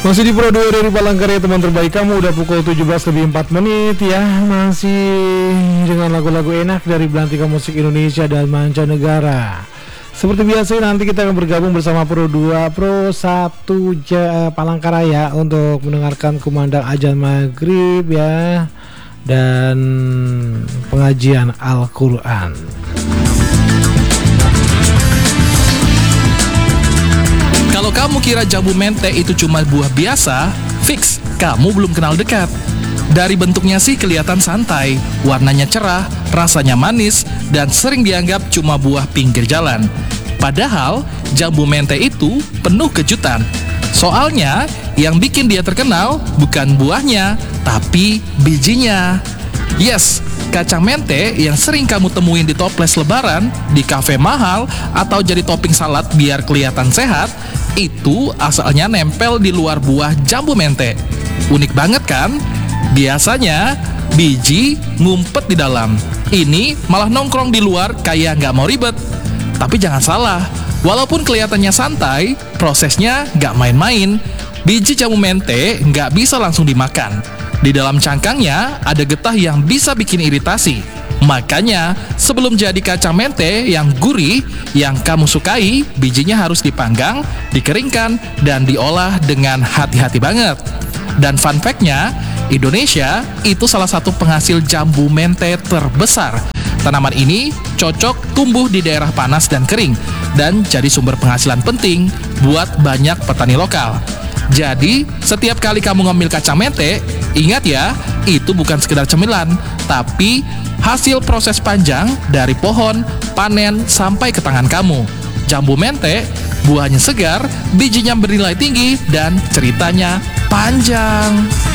Masih di Pro 2 dari Palangkaraya, teman terbaik kamu. Udah pukul 17:04 ya. Masih dengan lagu-lagu enak dari belantika musik Indonesia dan mancanegara. Seperti biasa nanti kita akan bergabung bersama Pro 2 Pro 1 Palangkaraya untuk mendengarkan kumandang azan maghrib ya, dan pengajian Al-Quran. Kalau kamu kira jambu mente itu cuma buah biasa, fix, kamu belum kenal dekat. Dari bentuknya sih kelihatan santai, warnanya cerah, rasanya manis, dan sering dianggap cuma buah pinggir jalan. Padahal, jambu mente itu penuh kejutan. Soalnya, yang bikin dia terkenal bukan buahnya, tapi bijinya. Yes, kacang mente yang sering kamu temuin di toples lebaran, di kafe mahal, atau jadi topping salad biar kelihatan sehat, itu asalnya nempel di luar buah jambu mente. Unik banget kan? Biasanya, biji ngumpet di dalam. Ini malah nongkrong di luar kayak nggak mau ribet. Tapi jangan salah, walaupun kelihatannya santai, prosesnya nggak main-main. Biji jambu mente nggak bisa langsung dimakan. Di dalam cangkangnya ada getah yang bisa bikin iritasi. Makanya, sebelum jadi kacang mente yang gurih, yang kamu sukai, bijinya harus dipanggang, dikeringkan, dan diolah dengan hati-hati banget. Dan fun fact-nya, Indonesia itu salah satu penghasil jambu mente terbesar. Tanaman ini cocok tumbuh di daerah panas dan kering, dan jadi sumber penghasilan penting buat banyak petani lokal. Jadi, setiap kali kamu ngambil kacang mente, ingat ya, itu bukan sekedar cemilan, tapi hasil proses panjang dari pohon, panen, sampai ke tangan kamu. Jambu mente, buahnya segar, bijinya bernilai tinggi, dan ceritanya panjang.